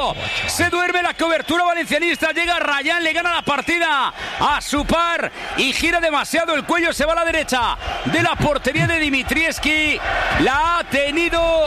8. Se duerme la cobertura valencianista. Llega Rayán, le gana la partida a su par y gira demasiado el cuello. Se va a la derecha de la portería de Dimitrievski. La ha tenido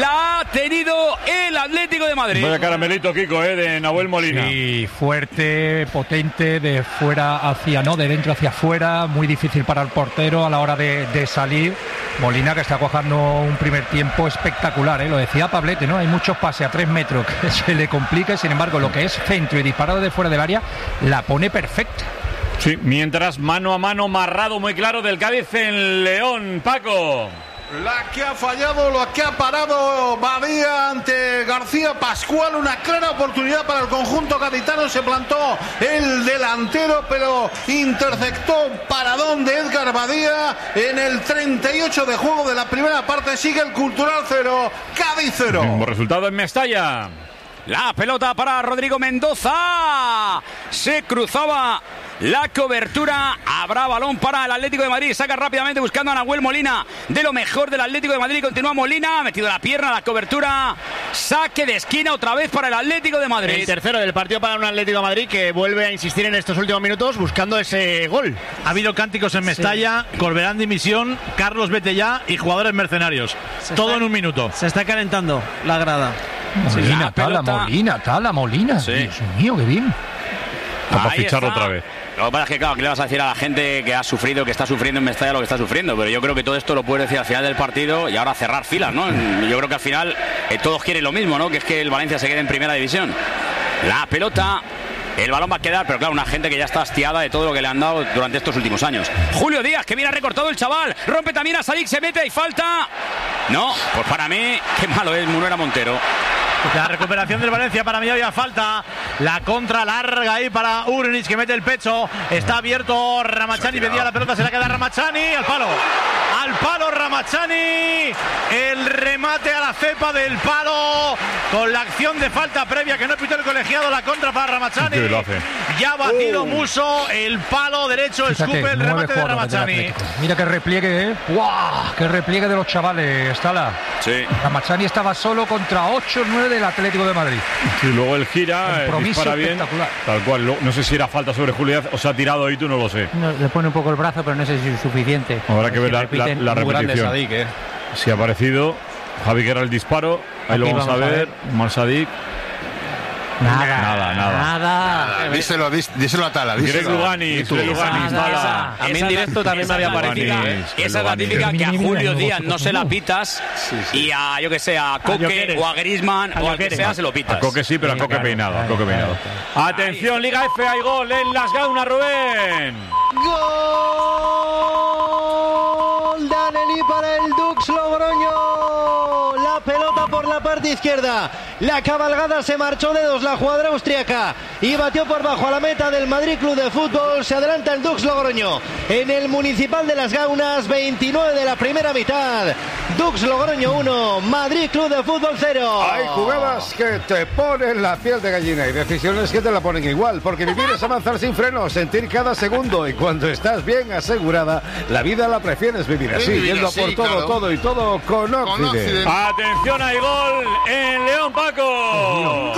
el Atlético de Madrid. Vaya caramelito, Kiko, de Nahuel Molina. Sí, fuerte, potente, de dentro hacia afuera, muy difícil para el portero a la hora de salir. Molina, que está cuajando un primer tiempo espectacular, lo decía Pablete, ¿no? Hay muchos pases a 3 metros que se le complica, sin embargo, lo que es centro y disparado de fuera del área, la pone perfecta. Sí, mientras mano a mano marrado muy claro del Cádiz en León, Paco. La que ha fallado, lo que ha parado Badía ante García Pascual, una clara oportunidad para el conjunto gaditano, se plantó el delantero, pero interceptó paradón de Edgar Badía en el 38 de juego de la primera parte. Sigue el Cultural 0, Cádiz 0. Mismo resultado en Mestalla. La pelota para Rodrigo Mendoza. Se cruzaba la cobertura. Habrá balón para el Atlético de Madrid. Saca rápidamente buscando a Nahuel Molina. De lo mejor del Atlético de Madrid. Continúa Molina. Ha metido la pierna a la cobertura. Saque de esquina otra vez para el Atlético de Madrid. El tercero del partido para un Atlético de Madrid que vuelve a insistir en estos últimos minutos buscando ese gol. Ha habido cánticos en Mestalla, sí. Corberán dimisión, Carlos vete ya y jugadores mercenarios. Todo en un minuto. Se está calentando la grada. Molina. Sí. Dios mío, qué bien. Vamos a ficharlo otra vez. Lo que pasa es que, claro, ¿qué le vas a decir a la gente que ha sufrido, que está sufriendo en Mestalla lo que está sufriendo? Pero yo creo que todo esto lo puedes decir al final del partido y ahora cerrar filas, ¿no? Yo creo que al final todos quieren lo mismo, ¿no? Que es que el Valencia se quede en primera división. La pelota, el balón va a quedar, pero claro, una gente que ya está hastiada de todo lo que le han dado durante estos últimos años. Julio Díaz, que viene recortado el chaval, rompe también a Sadik, se mete y falta. No, pues para mí, qué malo es Munuera Montero. La recuperación del Valencia, para mí había falta. La contra larga ahí para Urnic, que mete el pecho. Está abierto Ramachani, pedía la pelota, se la queda Ramachani. Al palo Ramachani. El remate a la cepa del palo. Con la acción de falta previa que no pitó el colegiado. La contra para Ramachani. Ya ha batido Muso. El palo derecho, escupe el remate de Ramachani. Mira qué repliegue, ¡Wow! Qué repliegue de los chavales, Stala. Sí. Ramachani estaba solo contra 8-9 del Atlético de Madrid. Y luego el gira, dispara bien, tal cual. No sé si era falta sobre Julio o se ha tirado ahí, tú no lo sé. No, le pone un poco el brazo, pero no sé si es suficiente. Habrá que ver la repetición. Sadik, Si ha aparecido Javi, que era el disparo. Ahí aquí lo vamos a ver. Mal Sadik. Nada. Díselo a Tala. Luganis. A mí en directo también me había parecido. Esa es la típica que a Julio Díaz no se la pitas y a, yo que sé, a Coque o a Griezmann o al que sea se lo pitas. A Coque sí, pero a Coque peinado. Atención, Liga F, hay gol en Las Gaunas, Rubén. Gol de Anelí para el Dux Logroño. La pelota por la parte izquierda. La cabalgada se marchó de dos, la jugadora austriaca, y batió por bajo a la meta del Madrid Club de Fútbol. Se adelanta el Dux Logroño en el Municipal de Las Gaunas, 29 de la primera mitad. Dux Logroño 1, Madrid Club de Fútbol 0. Hay jugadas que te ponen la piel de gallina y decisiones que te la ponen igual, porque vivir es avanzar sin freno, sentir cada segundo, y cuando estás bien asegurada, la vida la prefieres vivir así, yendo por todo y todo con Occident. Atención, hay gol en León, Paco. ¡Gol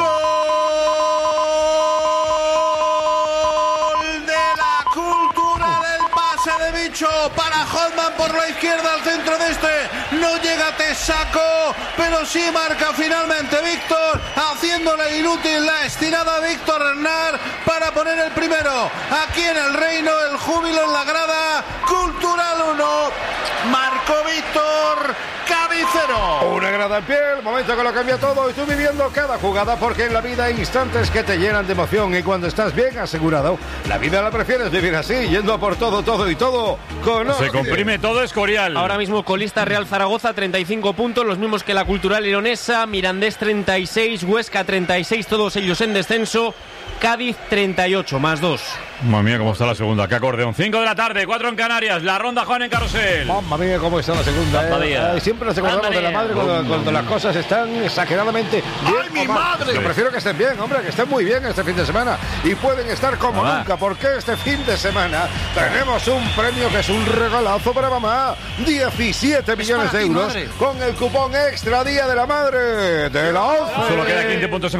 de la Cultura del pase de bicho para Hodman por la izquierda al centro de este! No llega Tesaco, pero sí marca finalmente Víctor, haciéndole inútil la estirada a Víctor Hernán para poner el primero. Aquí en el Reino, el júbilo en la grada. Cultural 1, marcó Víctor. Cádiz 0. Una grada en pie, el momento que lo cambia todo, y tú viviendo cada jugada, porque en la vida hay instantes que te llenan de emoción, y cuando estás bien asegurado, la vida la prefieres vivir así, yendo a por todo con Se comprime todo Escorial. Ahora mismo colista Real Zaragoza, 35 puntos, los mismos que la Cultural Leonesa. Mirandés 36, Huesca 36, todos ellos en descenso. Cádiz 38, más 2. Mamma mía, cómo está la segunda. Qué acordeón. 5 de la tarde, 4 en Canarias. La ronda, Juan, en Carrusel. Mamma mía, cómo está la segunda. Siempre nos acordamos de la madre cuando las cosas están exageradamente bien. ¡Ay, mi madre! Yo prefiero que estén bien, hombre, que estén muy bien este fin de semana. Y pueden estar como nunca, porque este fin de semana tenemos un premio que es un regalazo para mamá. 17 millones de euros con el cupón extra Día de la Madre de la 11. Solo queda 15 puntos en